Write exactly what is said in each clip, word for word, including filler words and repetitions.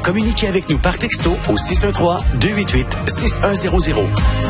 communiquez avec nous par texto au six un trois, deux huit huit, six un zéro zéro.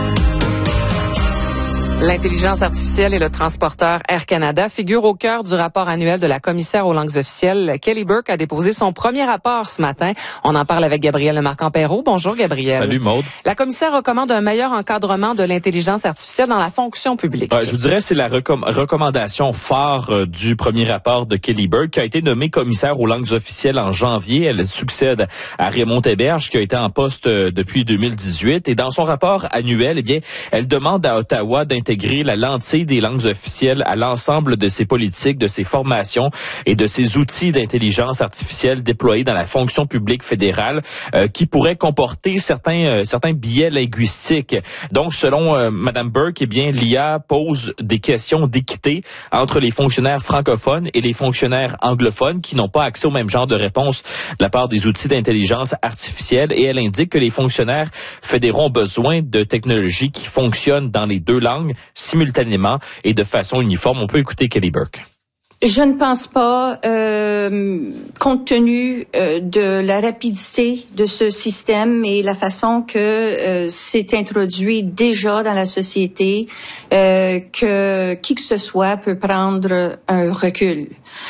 L'intelligence artificielle et le transporteur Air Canada figurent au cœur du rapport annuel de la commissaire aux langues officielles. Kelly Burke a déposé son premier rapport ce matin. On en parle avec Gabrielle Lemarquand-Perrault. Bonjour, Gabrielle. Salut, Maude. La commissaire recommande un meilleur encadrement de l'intelligence artificielle dans la fonction publique. Ouais, je vous dirais, c'est la recomm- recommandation phare euh, du premier rapport de Kelly Burke, qui a été nommée commissaire aux langues officielles en janvier. Elle succède à Raymond Héberge, qui a été en poste euh, depuis deux mille dix-huit. Et dans son rapport annuel, eh bien, elle demande à Ottawa d'intégrer la lentille des langues officielles à l'ensemble de ses politiques, de ses formations et de ses outils d'intelligence artificielle déployés dans la fonction publique fédérale, euh, qui pourraient comporter certains euh, certains biais linguistiques. Donc, selon euh, Madame Burke, eh bien, l'I A pose des questions d'équité entre les fonctionnaires francophones et les fonctionnaires anglophones qui n'ont pas accès au même genre de réponse de la part des outils d'intelligence artificielle. Et elle indique que les fonctionnaires fédéraux ont besoin de technologies qui fonctionnent dans les deux langues simultanément et de façon uniforme. On peut écouter Kelly Burke. Je ne pense pas, euh, compte tenu euh, de la rapidité de ce système et la façon que euh, c'est introduit déjà dans la société, euh, que qui que ce soit peut prendre un recul.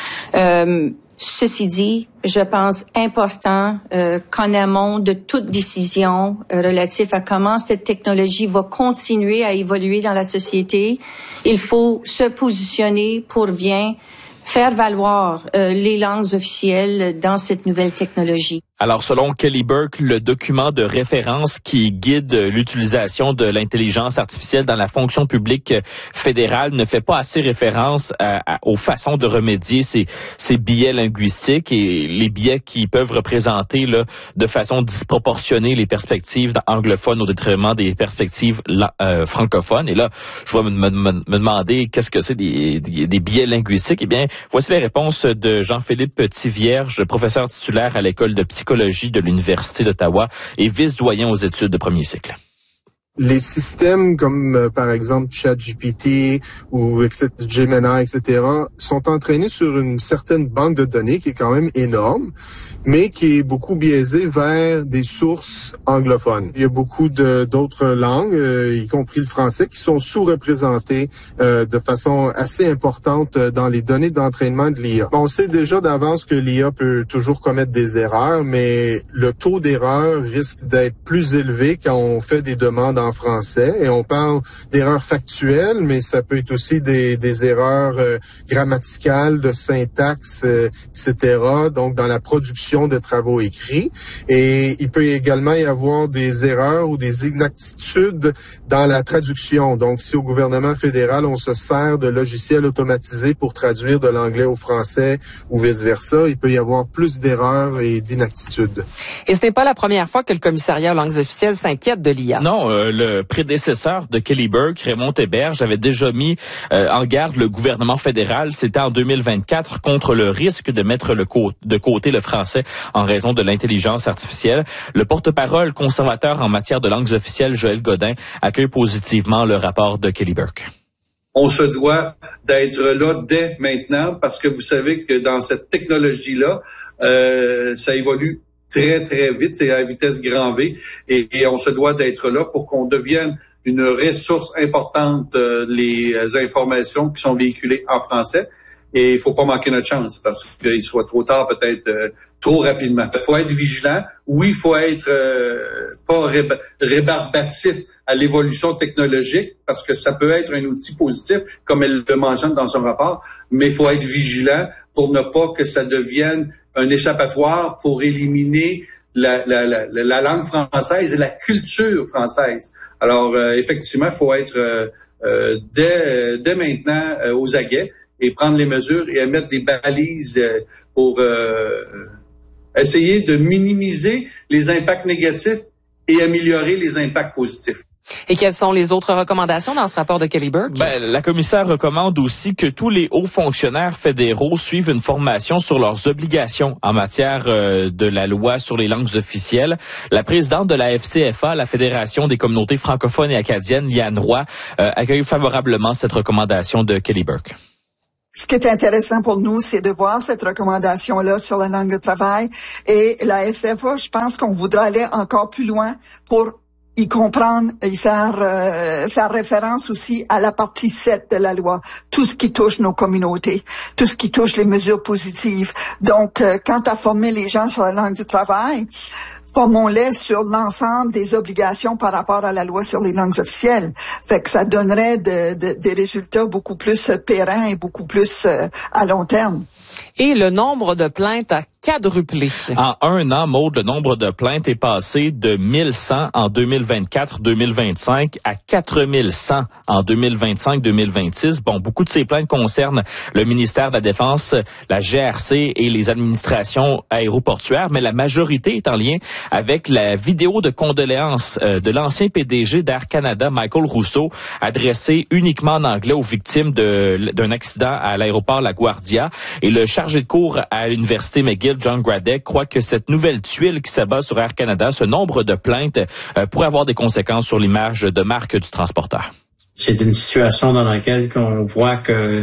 Euh, Ceci dit, je pense important euh, qu'en amont de toute décision euh, relative à comment cette technologie va continuer à évoluer dans la société, il faut se positionner pour bien faire valoir euh, les langues officielles dans cette nouvelle technologie. Alors, selon Kelly Burke, le document de référence qui guide l'utilisation de l'intelligence artificielle dans la fonction publique fédérale ne fait pas assez référence à, à, aux façons de remédier ces, ces biais linguistiques et les biais qui peuvent représenter là, de façon disproportionnée les perspectives anglophones au détriment des perspectives euh, francophones. Et là, je vais me, me, me demander qu'est-ce que c'est des, des, des biais linguistiques. Eh bien, voici les réponses de Jean-Philippe Petit-Vierge, professeur titulaire à l'école de psychologie de l'Université d'Ottawa et vice-doyen aux études de premier cycle. Les systèmes comme, euh, par exemple, ChatGPT ou Gemini, et cetera, sont entraînés sur une certaine banque de données qui est quand même énorme, mais qui est beaucoup biaisée vers des sources anglophones. Il y a beaucoup de, d'autres langues, euh, y compris le français, qui sont sous-représentées euh, de façon assez importante dans les données d'entraînement de l'I A. On sait déjà d'avance que l'I A peut toujours commettre des erreurs, mais le taux d'erreur risque d'être plus élevé quand on fait des demandes en français. Et on parle d'erreurs factuelles, mais ça peut être aussi des, des erreurs euh, grammaticales, de syntaxe, euh, et cetera. Donc, dans la production de travaux écrits. Et il peut également y avoir des erreurs ou des inexactitudes dans la traduction. Donc, si au gouvernement fédéral, on se sert de logiciels automatisés pour traduire de l'anglais au français ou vice-versa, il peut y avoir plus d'erreurs et d'inexactitudes. Et ce n'est pas la première fois que le commissariat aux langues officielles s'inquiète de l'I A. Non, euh, le prédécesseur de Kelly Burke, Raymond Héberge, avait déjà mis euh, en garde le gouvernement fédéral, c'était en deux mille vingt-quatre, contre le risque de mettre le co- de côté le français en raison de l'intelligence artificielle. Le porte-parole conservateur en matière de langues officielles, Joël Godin, accueille positivement le rapport de Kelly Burke. On se doit d'être là dès maintenant parce que vous savez que dans cette technologie-là, euh, ça évolue très, très vite, c'est à vitesse grand V, et, et on se doit d'être là pour qu'on devienne une ressource importante, euh, les informations qui sont véhiculées en français. Et il faut pas manquer notre chance parce qu'il soit trop tard, peut-être euh, trop rapidement. Il faut être vigilant. Oui, il faut être euh, pas réb- rébarbatif à l'évolution technologique parce que ça peut être un outil positif, comme elle le mentionne dans son rapport, mais il faut être vigilant pour ne pas que ça devienne un échappatoire pour éliminer la, la, la, la langue française et la culture française. Alors, euh, effectivement, il faut être euh, euh, dès, dès maintenant euh, aux aguets et prendre les mesures et mettre des balises euh, pour euh, essayer de minimiser les impacts négatifs et améliorer les impacts positifs. Et quelles sont les autres recommandations dans ce rapport de Kelly Burke? Ben, la commissaire recommande aussi que tous les hauts fonctionnaires fédéraux suivent une formation sur leurs obligations en matière euh, de la loi sur les langues officielles. La présidente de la F C F A, la Fédération des communautés francophones et acadiennes, Liane Roy, euh, accueille favorablement cette recommandation de Kelly Burke. Ce qui est intéressant pour nous, c'est de voir cette recommandation-là sur la langue de travail. Et la F C F A, je pense qu'on voudra aller encore plus loin pour y comprendre, y faire euh, faire référence aussi à la partie sept de la loi, tout ce qui touche nos communautés, tout ce qui touche les mesures positives. Donc, euh, quant à former les gens sur la langue du travail, formons-les sur l'ensemble des obligations par rapport à la loi sur les langues officielles. Fait que ça donnerait de, de, des résultats beaucoup plus pérennes et beaucoup plus euh, à long terme. Et le nombre de plaintes a quadruplé. En un an, Maude, le nombre de plaintes est passé de mille cent en deux mille vingt-quatre deux mille vingt-cinq à quatre mille cent en deux mille vingt-cinq deux mille vingt-six. Bon, beaucoup de ces plaintes concernent le ministère de la Défense, la G R C et les administrations aéroportuaires, mais la majorité est en lien avec la vidéo de condoléances euh, de l'ancien P D G d'Air Canada, Michael Rousseau, adressée uniquement en anglais aux victimes de, d'un accident à l'aéroport LaGuardia. Et le chargé de cours à l'Université McGill, John Gradek, croit que cette nouvelle tuile qui s'abat sur Air Canada, ce nombre de plaintes, euh, pourrait avoir des conséquences sur l'image de marque du transporteur. C'est une situation dans laquelle on voit que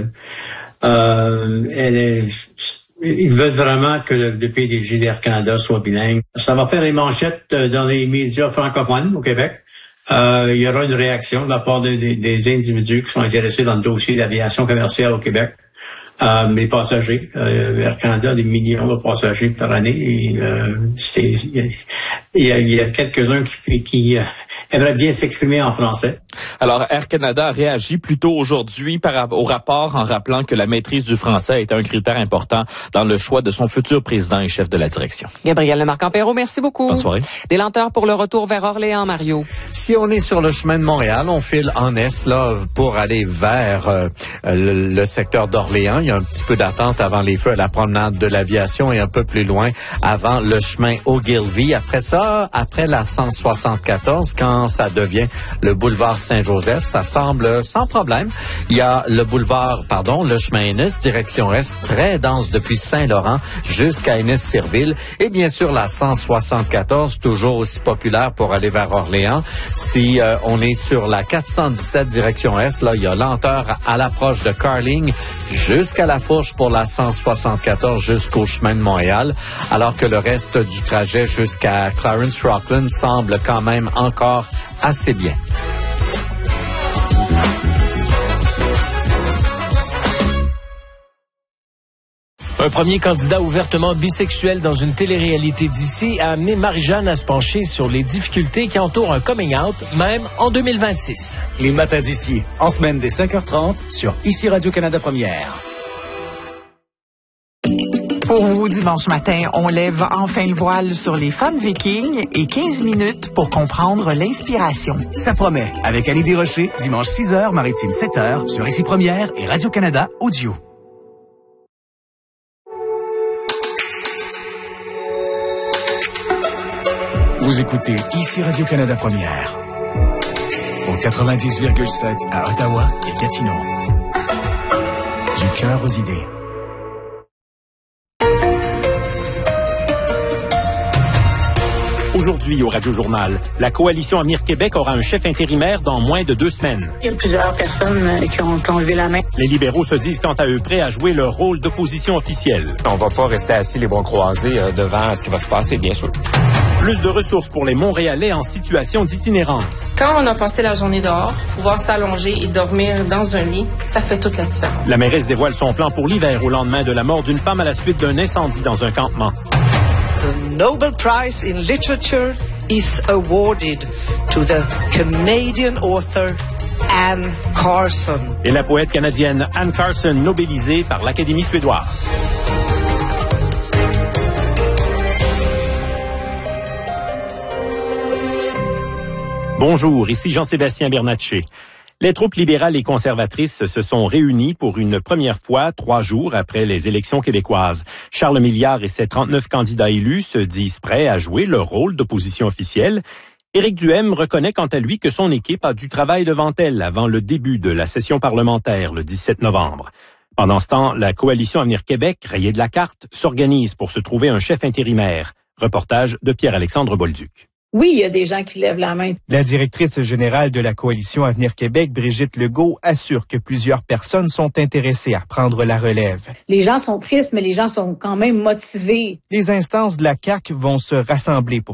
euh, elle est, ils veulent vraiment que le, le P D G d'Air Canada soit bilingue. Ça va faire les manchettes dans les médias francophones au Québec. Euh, il y aura une réaction de la part de, de, des individus qui sont intéressés dans le dossier d'aviation commerciale au Québec. Euh, les passagers, euh, Air Canada a des millions de passagers par année. Et, euh, c'est, il, y a, il y a quelques-uns qui, qui euh, aimeraient bien s'exprimer en français. Alors, Air Canada a réagi plus tôt aujourd'hui par, au rapport en rappelant que la maîtrise du français était un critère important dans le choix de son futur président et chef de la direction. Gabriel Lemarque-Ampero, merci beaucoup. Bonne soirée. Des lenteurs pour le retour vers Orléans, Mario. Si on est sur le chemin de Montréal, on file en est là pour aller vers euh, le, le secteur d'Orléans. Il y a un petit peu d'attente avant les feux à la promenade de l'aviation et un peu plus loin avant le chemin Ogilvy. Après ça, après la cent soixante-quatorze, quand ça devient le boulevard Saint-Joseph, ça semble sans problème. Il y a le boulevard, pardon, le chemin Ennis, direction est, très dense depuis Saint-Laurent jusqu'à Ennis-Cirville. Et bien sûr, la cent soixante-quatorze, toujours aussi populaire pour aller vers Orléans. Si euh, on est sur la quatre cent dix-sept, direction est, là, il y a lenteur à l'approche de Carling jusqu'à la Fourche pour la cent soixante-quatorze jusqu'au chemin de Montréal, alors que le reste du trajet jusqu'à Clarence-Rockland semble quand même encore assez bien. Un premier candidat ouvertement bisexuel dans une télé-réalité d'ici a amené Marie-Jeanne à se pencher sur les difficultés qui entourent un coming out, même en deux mille vingt-six. Les matins d'ici, en semaine dès cinq heures trente sur Ici Radio-Canada Première. Pour vous, dimanche matin, on lève enfin le voile sur les femmes vikings et quinze minutes pour comprendre l'inspiration. Ça promet, avec Annie Desrochers, dimanche six heures, maritime sept heures, sur Ici Première et Radio-Canada Audio. Vous écoutez Ici Radio-Canada Première, au quatre-vingt-dix virgule sept à Ottawa et Gatineau. Du cœur aux idées. Aujourd'hui, au Radio-Journal, la coalition Avenir Québec aura un chef intérimaire dans moins de deux semaines. Il y a plusieurs personnes qui ont, qui ont levé la main. Les libéraux se disent quant à eux prêts à jouer leur rôle d'opposition officielle. On va pas rester assis les bras croisés euh, devant ce qui va se passer, bien sûr. Plus de ressources pour les Montréalais en situation d'itinérance. Quand on a passé la journée dehors, pouvoir s'allonger et dormir dans un lit, ça fait toute la différence. La mairesse dévoile son plan pour l'hiver au lendemain de la mort d'une femme à la suite d'un incendie dans un campement. The Nobel Prize in Literature is awarded to the Canadian author Anne Carson. Et la poète canadienne Anne Carson nobelisée par l'Académie suédoise. Bonjour, ici Jean-Sébastien Bernatchez. Les troupes libérales et conservatrices se sont réunies pour une première fois trois jours après les élections québécoises. Charles Milliard et ses trente-neuf candidats élus se disent prêts à jouer leur rôle d'opposition officielle. Éric Duhaime reconnaît quant à lui que son équipe a du travail devant elle avant le début de la session parlementaire le dix-sept novembre. Pendant ce temps, la coalition Avenir Québec, rayée de la carte, s'organise pour se trouver un chef intérimaire. Reportage de Pierre-Alexandre Bolduc. Oui, il y a des gens qui lèvent la main. La directrice générale de la Coalition Avenir Québec, Brigitte Legault, assure que plusieurs personnes sont intéressées à prendre la relève. Les gens sont tristes, mais les gens sont quand même motivés. Les instances de la C A Q vont se rassembler pour